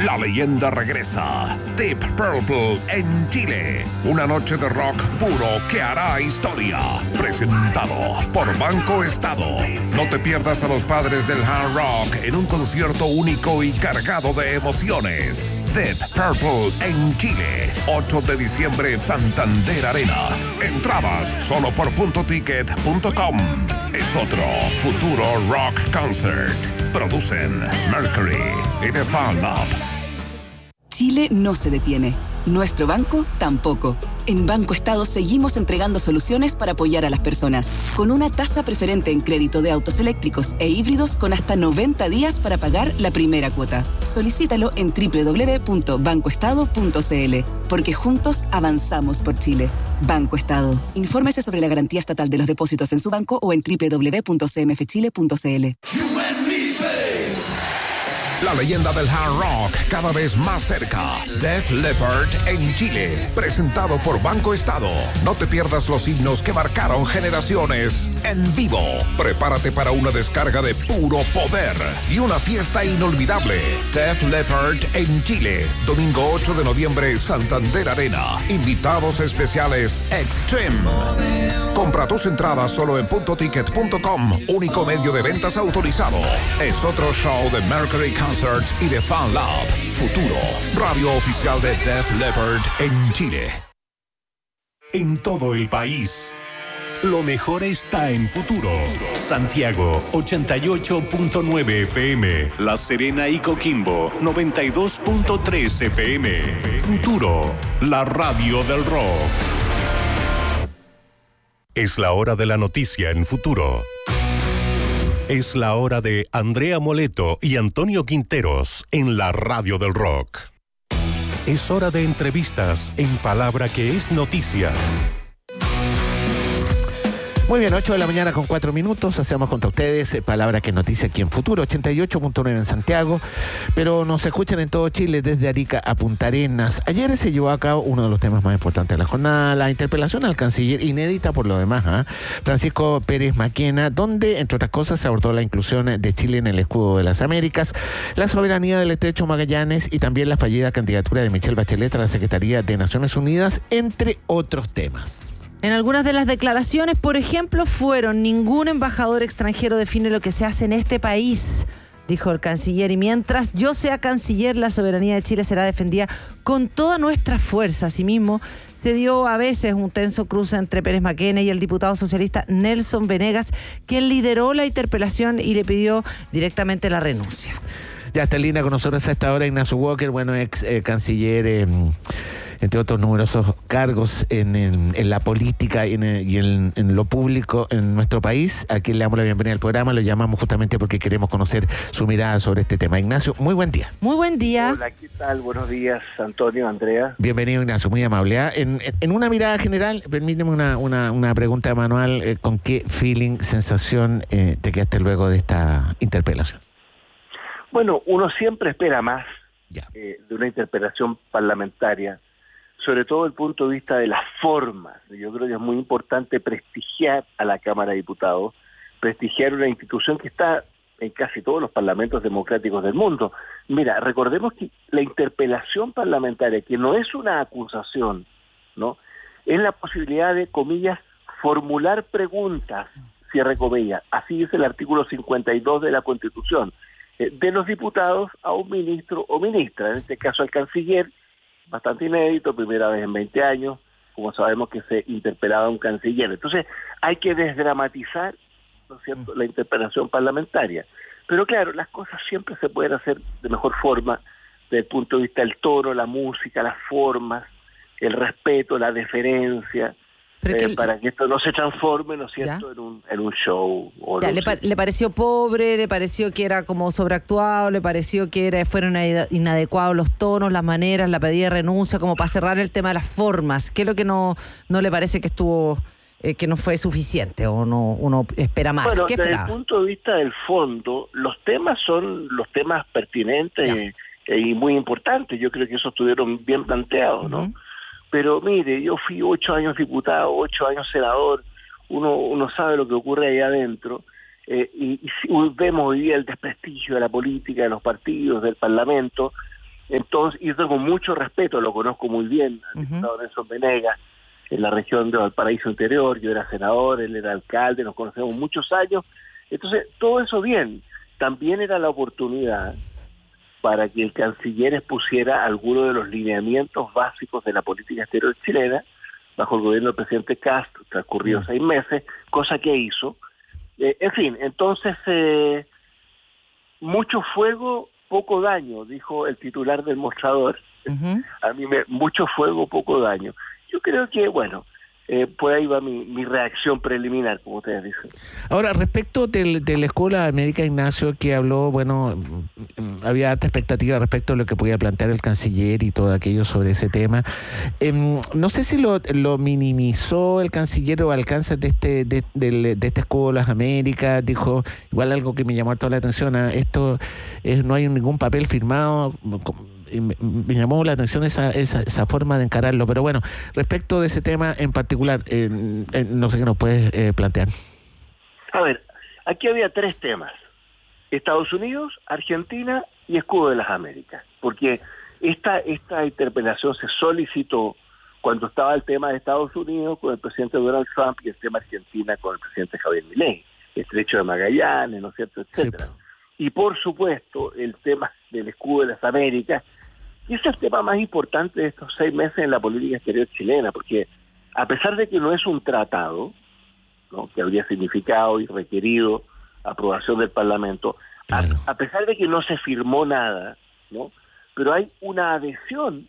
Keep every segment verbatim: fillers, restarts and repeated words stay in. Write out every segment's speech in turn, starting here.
La leyenda regresa. Deep Purple en Chile. Una noche de rock puro que hará historia. Presentado por Banco Estado. No te pierdas a los padres del hard rock en un concierto único y cargado de emociones. Deep Purple en Chile. ocho de diciembre, Santander Arena. Entradas solo por punto ticket punto com. Es otro futuro rock concert. Producen Mercury y The Fan Lab. Chile no se detiene. Nuestro banco tampoco. En Banco Estado seguimos entregando soluciones para apoyar a las personas. Con una tasa preferente en crédito de autos eléctricos e híbridos con hasta noventa días para pagar la primera cuota. Solicítalo en doble u doble u doble u punto banco estado punto c l. Porque juntos avanzamos por Chile. Banco Estado. Infórmese sobre la garantía estatal de los depósitos en su banco o en doble u doble u doble u punto c m f chile punto c l. La leyenda del hard rock cada vez más cerca. Def Leppard en Chile. Presentado por Banco Estado. No te pierdas los himnos que marcaron generaciones en vivo. Prepárate para una descarga de puro poder y una fiesta inolvidable. Def Leppard en Chile. Domingo ocho de noviembre, Santander Arena. Invitados especiales Extreme. Compra tus entradas solo en punto ticket punto com. Único medio de ventas autorizado. Es otro show de Mercury Concerts y de Fan Lab. Futuro, radio oficial de Def Leppard en Chile. En todo el país, lo mejor está en Futuro. Santiago, ochenta y ocho punto nueve F M. La Serena y Coquimbo, noventa y dos punto tres F M. Futuro, la radio del rock. Es la hora de la noticia en Futuro. Es la hora de Andrea Moleto y Antonio Quinteros en la radio del rock. Es hora de entrevistas en Palabra que es noticia. Muy bien, ocho de la mañana con cuatro minutos, hacemos contra ustedes eh, Palabra que es noticia aquí en Futuro, ochenta y ocho punto nueve en Santiago, pero nos escuchan en todo Chile desde Arica a Punta Arenas. Ayer se llevó a cabo uno de los temas más importantes de la jornada, la interpelación al canciller, inédita por lo demás, ¿eh? Francisco Pérez Maquena, donde, entre otras cosas, se abordó la inclusión de Chile en el escudo de las Américas, la soberanía del Estrecho Magallanes y también la fallida candidatura de Michelle Bachelet a la Secretaría de Naciones Unidas, entre otros temas. En algunas de las declaraciones, por ejemplo, fueron: ningún embajador extranjero define lo que se hace en este país, dijo el canciller, y mientras yo sea canciller, la soberanía de Chile será defendida con toda nuestra fuerza. Asimismo, se dio a veces un tenso cruce entre Pérez Maquena y el diputado socialista Nelson Venegas, quien lideró la interpelación y le pidió directamente la renuncia. Ya está en línea con nosotros a esta hora Ignacio Walker, bueno, ex eh, canciller, eh, entre otros numerosos cargos en, en, en la política y, en, y en, en lo público en nuestro país, a quien le damos la bienvenida al programa. Lo llamamos justamente porque queremos conocer su mirada sobre este tema. Ignacio, muy buen día. Muy buen día. Hola, ¿qué tal? Buenos días, Antonio, Andrea. Bienvenido, Ignacio, muy amable. ¿eh? En, en una mirada general, permíteme una, una, una pregunta manual, eh, ¿con qué feeling, sensación eh, te quedaste luego de esta interpelación? Bueno, uno siempre espera más eh, de una interpelación parlamentaria, sobre todo desde el punto de vista de las formas. Yo creo que es muy importante prestigiar a la Cámara de Diputados, prestigiar una institución que está en casi todos los parlamentos democráticos del mundo. Mira, recordemos que la interpelación parlamentaria, que no es una acusación, ¿no?, es la posibilidad de, comillas, formular preguntas, cierre comillas. Así dice el artículo cincuenta y dos de la Constitución, eh, de los diputados a un ministro o ministra, en este caso al canciller. Bastante inédito, primera vez en veinte años, como sabemos que se interpelaba a un canciller. Entonces, hay que desdramatizar, ¿no es cierto?, la interpelación parlamentaria. Pero claro, las cosas siempre se pueden hacer de mejor forma, desde el punto de vista del tono, la música, las formas, el respeto, la deferencia, eh, que... para que esto no se transforme, ¿no es cierto?, en un, en un show. O ya, no le, sé. pa- ¿Le pareció pobre? ¿Le pareció que era como sobreactuado? ¿Le pareció que era, fueron inadecuados los tonos, las maneras, la pedida de renuncia, como para cerrar el tema de las formas? ¿Qué es lo que no, no le parece que estuvo, eh, que no fue suficiente o no uno espera más? Bueno, ¿Qué desde esperaba? el punto de vista del fondo, los temas son los temas pertinentes y, y muy importantes. Yo creo que esos estuvieron bien planteados, ¿no? Uh-huh. Pero mire, yo fui ocho años diputado, ocho años senador, uno uno sabe lo que ocurre ahí adentro, eh, y, y vemos hoy día el desprestigio de la política, de los partidos, del Parlamento, Entonces, y yo tengo mucho respeto, lo conozco muy bien, al diputado uh-huh. Nelson Venegas, en la región de Valparaíso Interior, yo era senador, él era alcalde, nos conocemos muchos años. Entonces, todo eso bien. También era la oportunidad para que el canciller expusiera algunos de los lineamientos básicos de la política exterior chilena, bajo el gobierno del presidente Castro, transcurridos seis meses, cosa que hizo. Eh, en fin, entonces, eh, mucho fuego, poco daño, dijo el titular del mostrador. Uh-huh. A mí me, mucho fuego, poco daño. Yo creo que, bueno, eh, por ahí va mi, mi reacción preliminar, como ustedes dicen. Ahora, respecto del, de la Escuela América, Ignacio, que habló, bueno, había alta expectativa respecto a lo que podía plantear el canciller y todo aquello sobre ese tema. Eh, no sé si lo, lo minimizó el canciller o alcances de este de, de, de esta Escuela América. Dijo, igual algo que me llamó toda la atención, a esto es, no hay ningún papel firmado. Me, me llamó la atención esa, esa esa forma de encararlo, pero bueno, respecto de ese tema en particular, eh, eh, no sé qué nos puedes eh, plantear. A ver, aquí había tres temas: Estados Unidos, Argentina y Escudo de las Américas, porque esta esta interpelación se solicitó cuando estaba el tema de Estados Unidos con el presidente Donald Trump y el tema Argentina con el presidente Javier Milei, Estrecho de Magallanes, ¿no es cierto?, etcétera. Sí. Y por supuesto el tema del Escudo de las Américas, y ese es el tema más importante de estos seis meses en la política exterior chilena, porque a pesar de que no es un tratado, ¿no?, que habría significado y requerido aprobación del Parlamento, claro. a, a pesar de que no se firmó nada, ¿no?, pero hay una adhesión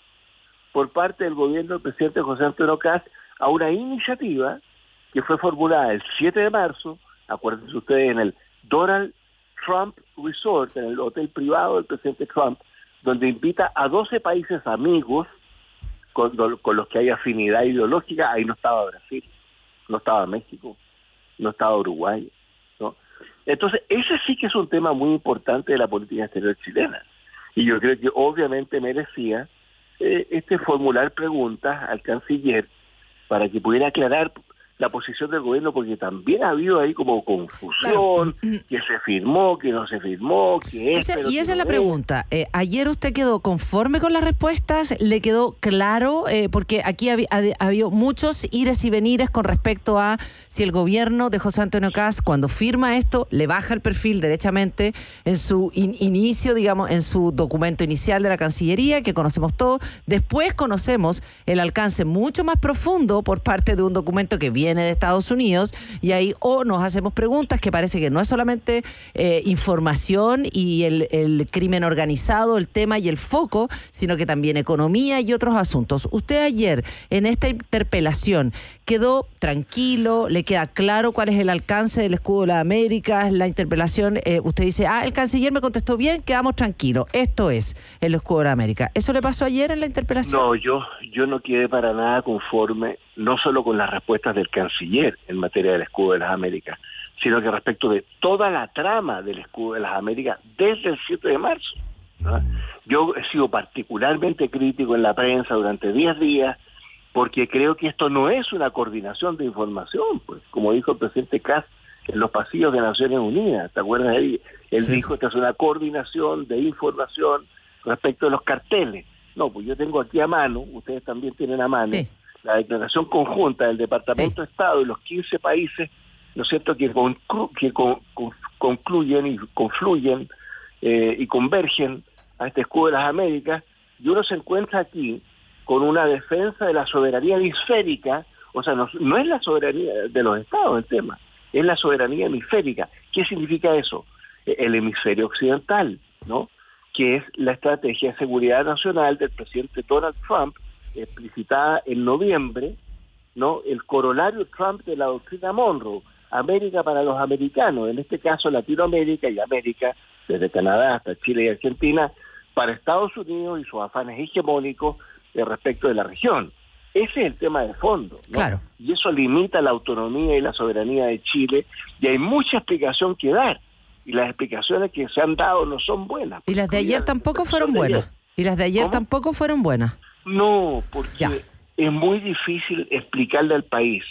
por parte del gobierno del presidente José Antonio Kast a una iniciativa que fue formulada el siete de marzo, acuérdense ustedes, en el Donald Trump Resort, en el hotel privado del presidente Trump, donde invita a doce países amigos con, con los que hay afinidad ideológica. Ahí no estaba Brasil, no estaba México, no estaba Uruguay, ¿no? Entonces, ese sí que es un tema muy importante de la política exterior chilena. Y yo creo que obviamente merecía eh, este formular preguntas al canciller para que pudiera aclarar la posición del gobierno, porque también ha habido ahí como confusión, claro. que se firmó, que no se firmó, que es... Ese, y esa es la pregunta. Eh, ¿Ayer usted quedó conforme con las respuestas? ¿Le quedó claro? Eh, porque aquí ha, ha, ha habido muchos ires y venires con respecto a si el gobierno de José Antonio Kast, cuando firma esto, le baja el perfil derechamente en su in, inicio, digamos, en su documento inicial de la Cancillería, que conocemos todos. Después conocemos el alcance mucho más profundo por parte de un documento que viene de Estados Unidos, y ahí o oh, nos hacemos preguntas que parece que no es solamente eh, información y el, el crimen organizado, el tema y el foco, sino que también economía y otros asuntos. Usted ayer en esta interpelación quedó tranquilo, le queda claro cuál es el alcance del Escudo de las Américas, la interpelación, eh, usted dice, ah, el canciller me contestó bien, quedamos tranquilos, esto es el Escudo de las Américas. ¿Eso le pasó ayer en la interpelación? No, yo, yo no quedé para nada conforme, no solo con las respuestas del canciller en materia del Escudo de las Américas, sino que respecto de toda la trama del Escudo de las Américas desde el siete de marzo. ¿no? Yo he sido particularmente crítico en la prensa durante diez días, porque creo que esto no es una coordinación de información, pues como dijo el presidente Kast en los pasillos de Naciones Unidas, ¿te acuerdas de él? Él sí. dijo que es una coordinación de información respecto de los carteles. No, pues yo tengo aquí a mano, ustedes también tienen a mano, sí. la declaración conjunta del Departamento sí. de Estado y los quince países, ¿no es cierto?, que, conclu- que con- con- concluyen y confluyen eh, y convergen a este Escudo de las Américas, y uno se encuentra aquí con una defensa de la soberanía hemisférica, o sea, no, no es la soberanía de los estados el tema, es la soberanía hemisférica. ¿Qué significa eso? El hemisferio occidental, ¿no?, que es la estrategia de seguridad nacional del presidente Donald Trump, explicitada en noviembre, ¿no?, el corolario Trump de la doctrina Monroe, América para los americanos, en este caso Latinoamérica y América, desde Canadá hasta Chile y Argentina, para Estados Unidos y sus afanes hegemónicos eh, respecto de la región. Ese es el tema de fondo, ¿no? Claro. Y eso limita la autonomía y la soberanía de Chile, y hay mucha explicación que dar, y las explicaciones que se han dado no son buenas. Y las de ayer tampoco fueron buenas. Y las de ayer ¿Cómo? tampoco fueron buenas. No, porque ya. es muy difícil explicarle al país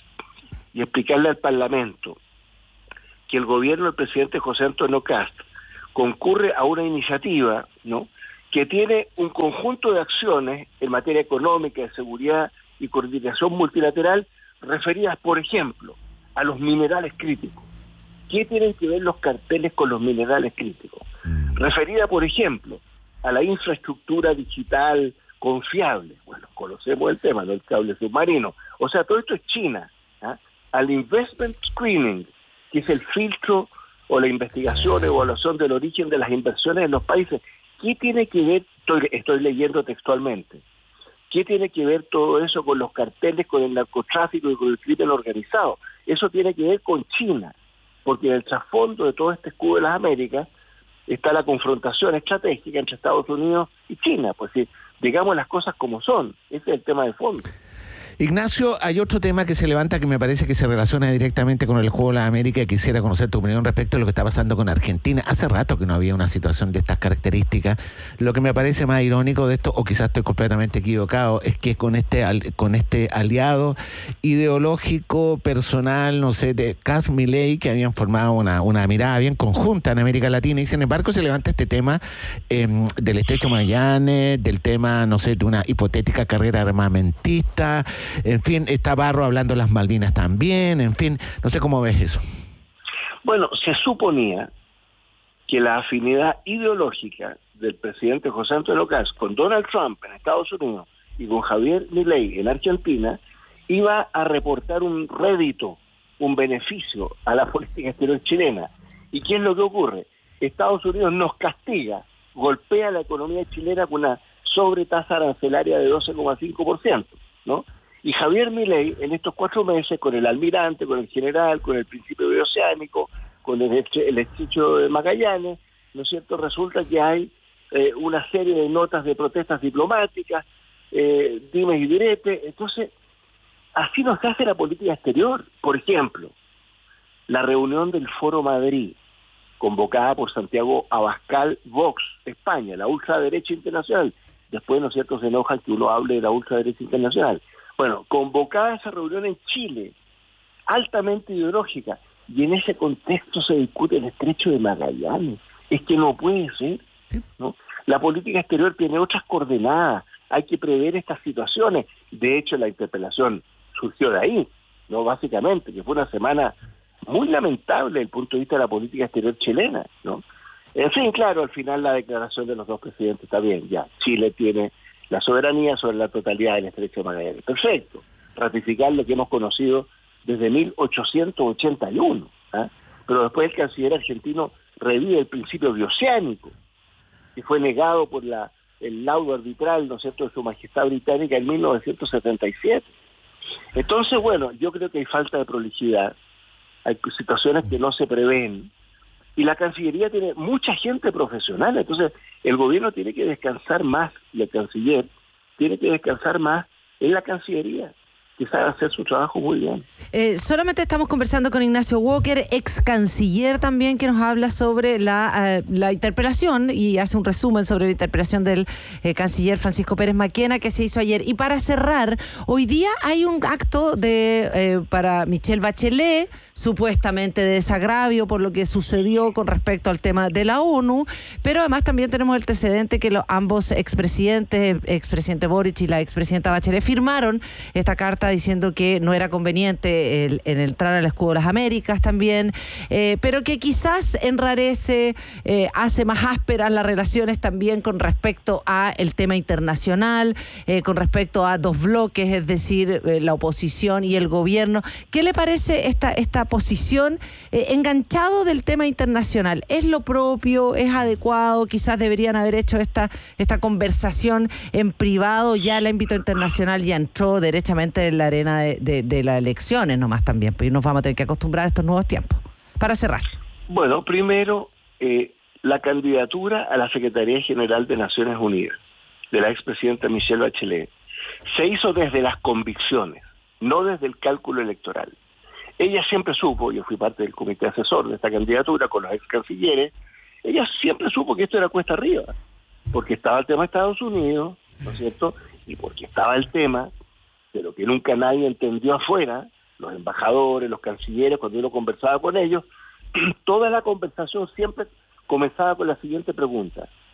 y explicarle al Parlamento que el gobierno del presidente José Antonio Kast concurre a una iniciativa, ¿no?, que tiene un conjunto de acciones en materia económica, de seguridad y coordinación multilateral referidas, por ejemplo, a los minerales críticos. ¿Qué tienen que ver los carteles con los minerales críticos? Referida, por ejemplo, a la infraestructura digital confiable. Bueno, conocemos el tema, ¿no? El cable submarino. O sea, todo esto es China. ¿Ah? Al investment screening, que es el filtro o la investigación, evaluación del origen de las inversiones en los países. ¿Qué tiene que ver, estoy, estoy leyendo textualmente, qué tiene que ver todo eso con los carteles, con el narcotráfico y con el crimen organizado? Eso tiene que ver con China, porque en el trasfondo de todo este escudo de las Américas está la confrontación estratégica entre Estados Unidos y China. Pues sí, digamos las cosas como son, ese es el tema de fondo. Ignacio, hay otro tema que se levanta que me parece que se relaciona directamente con el juego de la América y quisiera conocer tu opinión respecto a lo que está pasando con Argentina. Hace rato que no había una situación de estas características. Lo que me parece más irónico de esto, o quizás estoy completamente equivocado, es que con este con este aliado ideológico, personal, no sé, de Kast Milei, que habían formado una, una mirada bien conjunta en América Latina, y sin embargo se levanta este tema eh, del Estrecho Magallanes, del tema, no sé, de una hipotética carrera armamentista. En fin, está Barro hablando de las Malvinas también, en fin, no sé cómo ves eso. Bueno, se suponía que la afinidad ideológica del presidente José Antonio Kast con Donald Trump en Estados Unidos y con Javier Milei en Argentina iba a reportar un rédito, un beneficio a la política exterior chilena. ¿Y qué es lo que ocurre? Estados Unidos nos castiga, golpea la economía chilena con una sobretasa arancelaria de doce coma cinco por ciento, ¿no? Y Javier Milei, en estos cuatro meses, con el almirante, con el general, con el principio bioceánico, con el, el estrecho de Magallanes, ¿no es cierto?, resulta que hay eh, una serie de notas de protestas diplomáticas, eh, dimes y diretes. Entonces, así no se hace la política exterior. Por ejemplo, la reunión del Foro Madrid, convocada por Santiago Abascal Vox, España, la ultraderecha internacional. Después, ¿no es cierto?, se enojan que uno hable de la ultraderecha internacional. Bueno, convocada esa reunión en Chile, altamente ideológica, y en ese contexto se discute el estrecho de Magallanes. Es que no puede ser, ¿no? La política exterior tiene otras coordenadas, hay que prever estas situaciones. De hecho, la interpelación surgió de ahí, ¿no? Básicamente, que fue una semana muy lamentable desde el punto de vista de la política exterior chilena, ¿no? En fin, claro, al final la declaración de los dos presidentes está bien, ya, Chile tiene la soberanía sobre la totalidad del estrecho de Magallanes. Perfecto, ratificar lo que hemos conocido desde mil ochocientos ochenta y uno, ¿eh? Pero después el canciller argentino revive el principio bioceánico, que fue negado por la el laudo arbitral, ¿no es cierto?, de su majestad británica en mil novecientos setenta y siete. Entonces, bueno, yo creo que hay falta de prolijidad, hay situaciones que no se prevén, y la Cancillería tiene mucha gente profesional. Entonces el gobierno tiene que descansar más, y el canciller tiene que descansar más en la Cancillería, que sabe hacer su trabajo muy bien. Eh, solamente estamos conversando con Ignacio Walker, ex canciller también, que nos habla sobre la, uh, la interpelación y hace un resumen sobre la interpelación del eh, canciller Francisco Pérez Maquena que se hizo ayer. Y para cerrar, hoy día hay un acto de eh, para Michelle Bachelet, supuestamente de desagravio por lo que sucedió con respecto al tema de la ONU, pero además también tenemos el antecedente que los, ambos expresidentes, expresidente Boric y la expresidenta Bachelet, firmaron esta carta diciendo que no era conveniente el, el entrar al escudo de las Américas también, eh, pero que quizás enrarece, eh, hace más ásperas las relaciones también con respecto a el tema internacional, eh, con respecto a dos bloques, es decir, eh, la oposición y el gobierno. ¿Qué le parece esta, esta posición eh, enganchado del tema internacional? ¿Es lo propio? ¿Es adecuado? Quizás deberían haber hecho esta, esta conversación en privado. Ya el ámbito internacional ya entró derechamente en la arena de, de, de las elecciones nomás también, pues nos vamos a tener que acostumbrar a estos nuevos tiempos. Para cerrar. Bueno, primero, eh, la candidatura a la Secretaría General de Naciones Unidas de la expresidenta Michelle Bachelet se hizo desde las convicciones, no desde el cálculo electoral. Ella siempre supo, yo fui parte del comité asesor de esta candidatura con los ex cancilleres, ella siempre supo que esto era cuesta arriba, porque estaba el tema de Estados Unidos, ¿no es cierto?, y porque estaba el tema de lo que nunca nadie entendió afuera, los embajadores, los cancilleres, cuando uno conversaba con ellos, toda la conversación siempre comenzaba con la siguiente pregunta: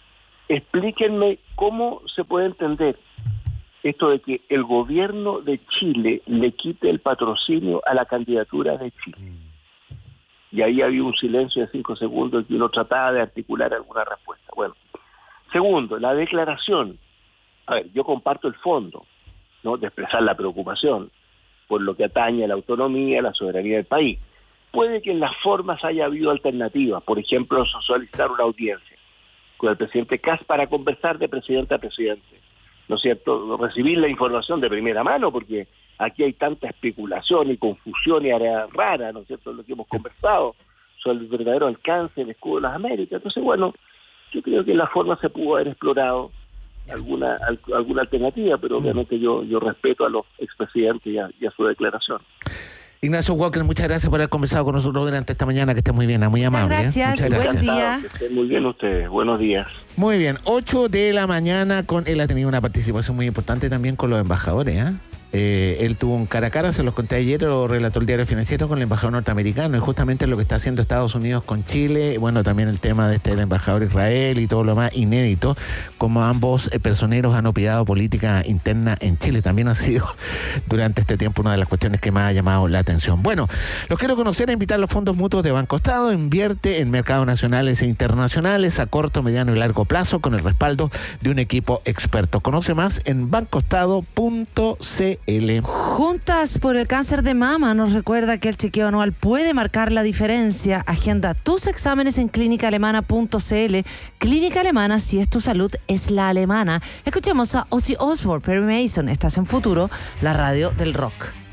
explíquenme cómo se puede entender esto de que el gobierno de Chile le quite el patrocinio a la candidatura de Chile. Y ahí había un silencio de cinco segundos y uno trataba de articular alguna respuesta. Bueno, segundo, la declaración. A ver, yo comparto el fondo, ¿no?, de expresar la preocupación por lo que atañe a la autonomía, a la soberanía del país. Puede que en las formas haya habido alternativas, por ejemplo, solicitar una audiencia con el presidente Kast para conversar de presidente a presidente, ¿no es cierto? Recibir la información de primera mano, porque aquí hay tanta especulación y confusión y área rara, ¿no es cierto?, lo que hemos conversado sobre el verdadero alcance del escudo de las Américas. Entonces, bueno, yo creo que en la forma se pudo haber explorado alguna alguna alternativa, pero obviamente yo yo respeto a los expresidentes y a, y a su declaración. Ignacio Walker, muchas gracias por haber conversado con nosotros durante esta mañana, que esté muy bien, muy amable. Muchas gracias, ¿eh? Muchas buen gracias. día. Que estén muy bien ustedes, buenos días. Muy bien, ocho de la mañana, con él ha tenido una participación muy importante también con los embajadores, ¿eh? Eh, él tuvo un cara a cara, se los conté ayer, lo relató el Diario Financiero, con el embajador norteamericano, y justamente lo que está haciendo Estados Unidos con Chile, bueno, también el tema de este del embajador Israel y todo lo más inédito, como ambos eh, personeros han operado política interna en Chile. También ha sido durante este tiempo una de las cuestiones que más ha llamado la atención. Bueno, los quiero conocer e invitar a los fondos mutuos de Banco Estado. Invierte en mercados nacionales e internacionales a corto, mediano y largo plazo con el respaldo de un equipo experto. Conoce más en bancoestado punto c l. Juntas por el cáncer de mama nos recuerda que el chequeo anual puede marcar la diferencia. Agenda tus exámenes en clínica alemana punto c l. Clínica Alemana, si es tu salud, es la alemana. Escuchemos a Ozzy Osbourne, Perry Mason. Estás en Futuro, la radio del rock.